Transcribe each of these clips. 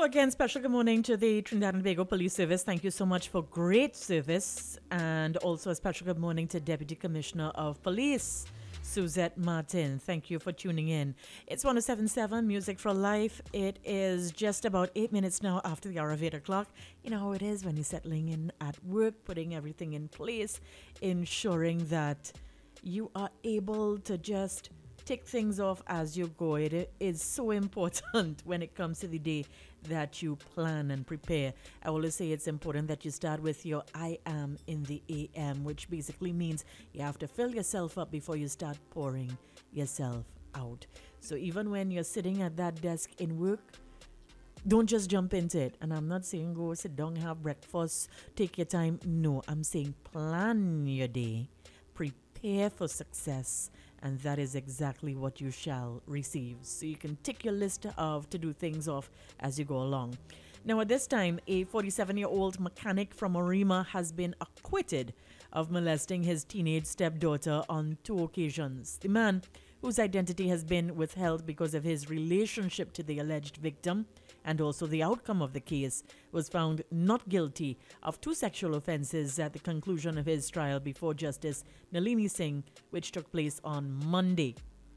So again, special good morning to the Trinidad and Tobago Police Service. Thank you so much for great service. And also a special good morning to Deputy Commissioner of Police, Suzette Martin. Thank you for tuning in. It's 1077 Music for Life. It is just about 8 minutes now after the hour of 8 o'clock. You know how it is when you're settling in at work, putting everything in place, ensuring that you are able to just take things off as you go. It is so important when it comes to the day that you plan and prepare. I always say it's important that you start with your I am in the AM, which basically means you have to fill yourself up before you start pouring yourself out. So even when you're sitting at that desk in work, don't just jump into it. And I'm not saying go sit down, have breakfast, take your time. No, I'm saying plan your day, prepare for success, and that is exactly what you shall receive. So you can tick your list of to-do things off as you go along. Now at this time, a 47-year-old mechanic from Orima has been acquitted of molesting his teenage stepdaughter on 2 occasions. The man, whose identity has been withheld because of his relationship to the alleged victim and also the outcome of the case, was found not guilty of 2 sexual offenses at the conclusion of his trial before Justice Nalini Singh, which took place on Monday.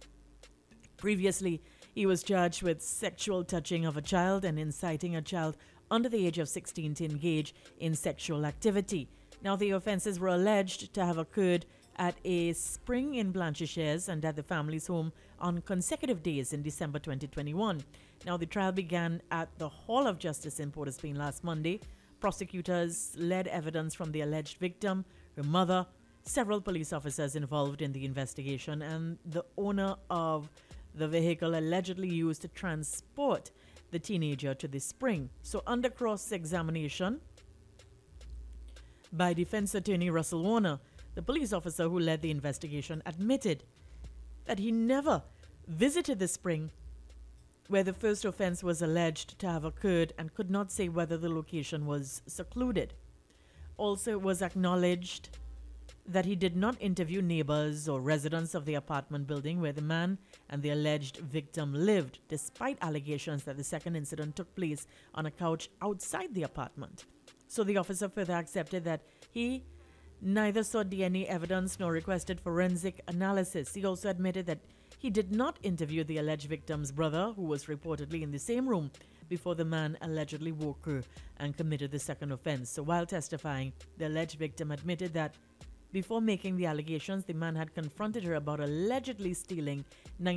Previously, he was charged with sexual touching of a child and inciting a child under the age of 16 to engage in sexual activity. Now, the offenses were alleged to have occurred at a spring in Blanchisseuse and at the family's home on consecutive days in December 2021. Now, the trial began at the Hall of Justice in Port of Spain last Monday. Prosecutors led evidence from the alleged victim, her mother, several police officers involved in the investigation, and the owner of the vehicle allegedly used to transport the teenager to the spring. So, under cross-examination by defense attorney Russell Warner, the police officer who led the investigation admitted that he never visited the spring where the first offense was alleged to have occurred and could not say whether the location was secluded. Also, it was acknowledged that he did not interview neighbors or residents of the apartment building where the man and the alleged victim lived, despite allegations that the second incident took place on a couch outside the apartment. So the officer further accepted that he neither saw DNA evidence nor requested forensic analysis. He also admitted that he did not interview the alleged victim's brother, who was reportedly in the same room before the man allegedly woke her and committed the second offense. So while testifying, the alleged victim admitted that before making the allegations, the man had confronted her about allegedly stealing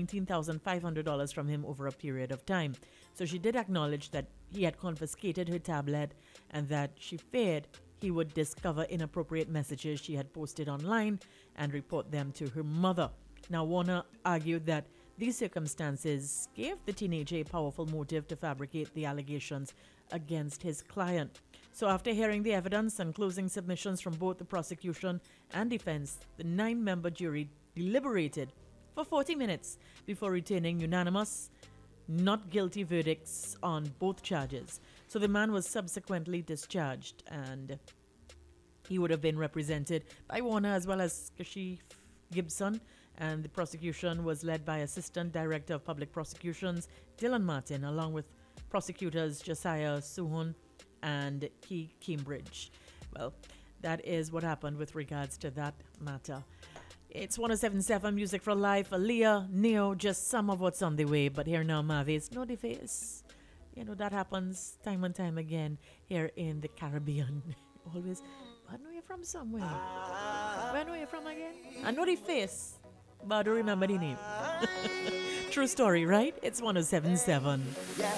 $19,500 from him over a period of time. So she did acknowledge that he had confiscated her tablet and that she feared he would discover inappropriate messages she had posted online and report them to her mother. Now, Warner argued that these circumstances gave the teenager a powerful motive to fabricate the allegations against his client. So after hearing the evidence and closing submissions from both the prosecution and defense, the 9-member jury deliberated for 40 minutes before returning unanimous not guilty verdicts on both charges. So the man was subsequently discharged, and he would have been represented by Warner as well as Kashif Gibson, and the prosecution was led by Assistant Director of Public Prosecutions Dylan Martin, along with prosecutors Josiah Suhun and Key Cambridge. Well, that is what happened with regards to that matter. It's 1077 Music for Life. Aaliyah, Neo, just some of what's on the way. But here now, Mavis, know the face. You know, that happens time and time again here in the Caribbean. Always, I know you're from somewhere. Where know you from again? I know the face, but I don't remember the name. True story, right? It's 1077.